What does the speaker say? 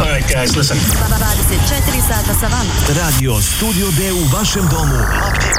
All right, guys, listen. 24 sata sa vama. Radio Studio D u vašem domu. Ma gdje